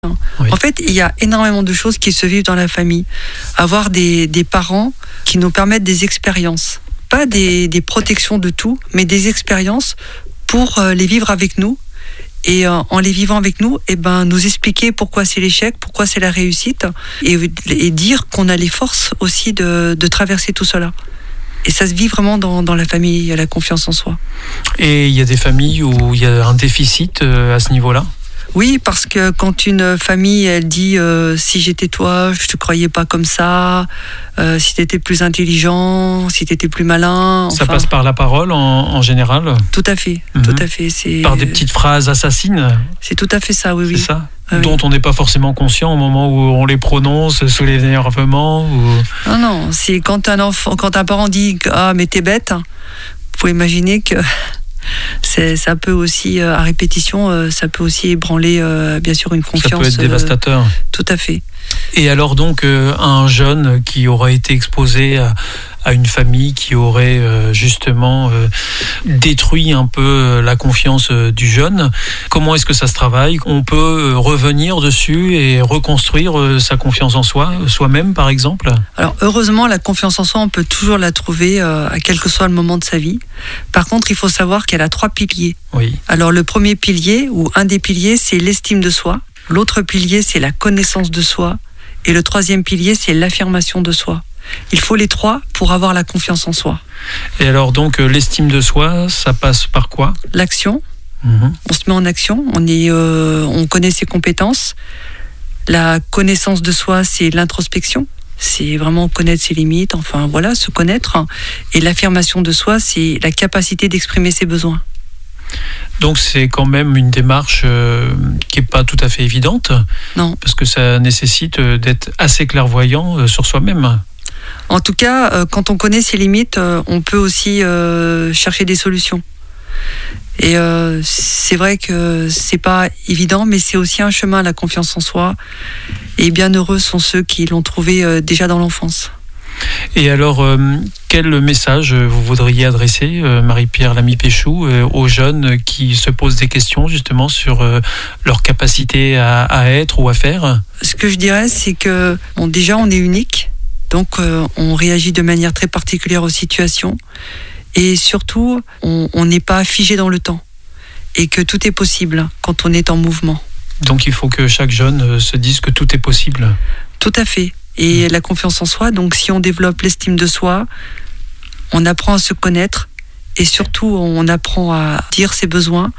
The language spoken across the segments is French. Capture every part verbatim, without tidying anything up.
Oui. En fait, il y a énormément de choses qui se vivent dans la famille. Avoir des, des parents qui nous permettent des expériences. Pas des, des protections de tout, mais des expériences pour euh, les vivre avec nous. Et euh, en les vivant avec nous, eh ben, nous expliquer pourquoi c'est l'échec, pourquoi c'est la réussite. Et, et dire qu'on a les forces aussi de, de traverser tout cela. Et ça se vit vraiment dans, dans la famille, il y a la confiance en soi. Et il y a des familles où il y a un déficit euh, à ce niveau-là ? Oui, parce que quand une famille, elle dit euh, « si j'étais toi, je te croyais pas comme ça, euh, si t'étais plus intelligent, si t'étais plus malin... » Ça enfin, passe par la parole en, en général ? Tout à fait, Mhm. tout à fait. C'est, Par des petites phrases assassines ? C'est tout à fait ça, oui, oui. C'est ça ? Ah oui. Dont on n'est pas forcément conscient au moment où on les prononce sous l'énervement ou... Non, non, c'est quand un enfant, quand un parent dit « ah, mais t'es bête », vous pouvez imaginer que... C'est, ça peut aussi, euh, à répétition, euh, ça peut aussi ébranler, euh, bien sûr, une confiance. Ça peut être euh, dévastateur. Tout à fait. Et alors donc, euh, un jeune qui aurait été exposé à, à une famille qui aurait euh, justement euh, détruit un peu euh, la confiance euh, du jeune, comment est-ce que ça se travaille ? On peut euh, revenir dessus et reconstruire euh, sa confiance en soi, soi-même par exemple ? Alors heureusement, la confiance en soi, on peut toujours la trouver euh, à quel que soit le moment de sa vie. Par contre, il faut savoir qu'elle a trois piliers. Oui. Alors le premier pilier, ou un des piliers, c'est l'estime de soi. L'autre pilier, c'est la connaissance de soi. Et le troisième pilier, c'est l'affirmation de soi. Il faut les trois pour avoir la confiance en soi. Et alors donc, euh, l'estime de soi, ça passe par quoi ? L'action, Mhm. on se met en action, on, est, euh, on connaît ses compétences. La connaissance de soi, c'est l'introspection. C'est vraiment connaître ses limites, enfin voilà, se connaître. Et l'affirmation de soi, c'est la capacité d'exprimer ses besoins. Donc c'est quand même une démarche euh, qui n'est pas tout à fait évidente, Non. parce que ça nécessite euh, d'être assez clairvoyant euh, sur soi-même. En tout cas, euh, quand on connaît ses limites, euh, on peut aussi euh, chercher des solutions. Et euh, c'est vrai que c'est pas évident, mais c'est aussi un chemin, la confiance en soi. Et bien heureux sont ceux qui l'ont trouvé euh, déjà dans l'enfance. Et alors, euh, quel message vous voudriez adresser, euh, Marie-Pierre Lamy-Péchou, euh, aux jeunes qui se posent des questions justement sur euh, leur capacité à, à être ou à faire ? Ce que je dirais, c'est que bon, déjà, on est unique. Donc, euh, on réagit de manière très particulière aux situations. Et surtout, on n'est pas figé dans le temps. Et que tout est possible quand on est en mouvement. Donc il faut que chaque jeune euh, se dise que tout est possible. Tout à fait. Et la confiance en soi, donc si on développe l'estime de soi, on apprend à se connaître et surtout on apprend à dire ses besoins.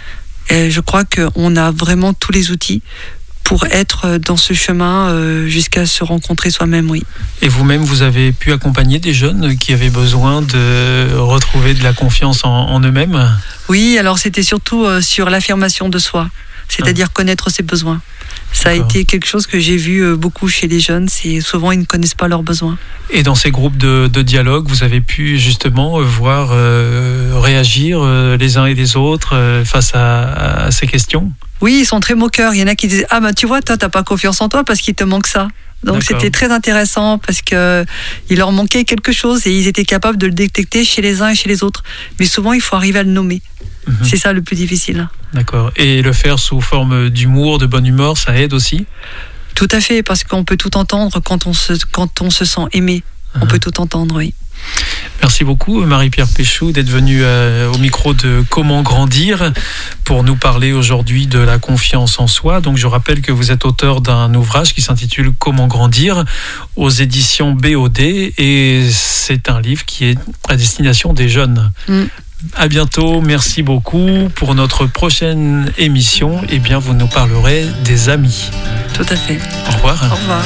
Et je crois qu'on a vraiment tous les outils pour être dans ce chemin euh, jusqu'à se rencontrer soi-même, oui. Et vous-même, vous avez pu accompagner des jeunes qui avaient besoin de retrouver de la confiance en, en eux-mêmes ? Oui, alors c'était surtout euh, sur l'affirmation de soi, c'est-à-dire ah. connaître ses besoins. Ça D'accord. a été quelque chose que j'ai vu euh, beaucoup chez les jeunes, c'est souvent ils ne connaissent pas leurs besoins. Et dans ces groupes de, de dialogue, vous avez pu justement voir euh, réagir euh, les uns et les autres euh, face à, à ces questions ? Oui, ils sont très moqueurs. Il y en a qui disent « Ah ben tu vois, toi t'as pas confiance en toi parce qu'il te manque ça ». Donc D'accord. c'était très intéressant parce que il leur manquait quelque chose et ils étaient capables de le détecter chez les uns et chez les autres. Mais souvent, il faut arriver à le nommer. Mmh. C'est ça le plus difficile. D'accord. Et le faire sous forme d'humour, de bonne humeur, ça aide aussi ? Tout à fait, parce qu'on peut tout entendre quand on se, quand on se sent aimé. Mmh. On peut tout entendre, oui. Merci beaucoup Marie-Pierre Péchou d'être venue euh, au micro de Comment Grandir pour nous parler aujourd'hui de la confiance en soi. Donc je rappelle que vous êtes auteur d'un ouvrage qui s'intitule Comment Grandir aux éditions B O D et c'est un livre qui est à destination des jeunes. Mm. À bientôt, merci beaucoup. Pour notre prochaine émission, eh bien, vous nous parlerez des amis. Tout à fait. Au revoir. Au revoir.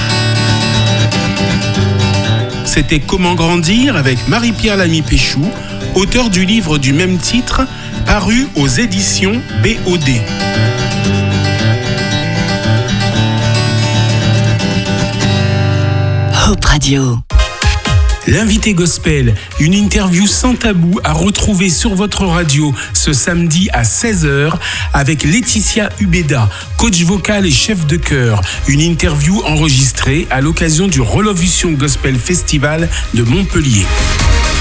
C'était Comment Grandir avec Marie-Pierre Lamy-Péchou, auteur du livre du même titre, paru aux éditions B O D. Hope Radio. L'invité gospel, une interview sans tabou à retrouver sur votre radio ce samedi à seize heures avec Laetitia Ubeda, coach vocal et chef de chœur. Une interview enregistrée à l'occasion du Relovution Gospel Festival de Montpellier.